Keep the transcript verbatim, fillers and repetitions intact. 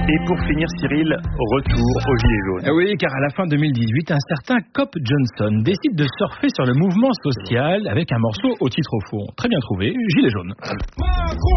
Et pour finir, Cyril, retour aux Gilets jaunes. Oui, car à la fin deux mille dix-huit, un certain Cop Johnson décide de surfer sur le mouvement social avec un morceau au titre au fond. Très bien trouvé, Gilets jaunes.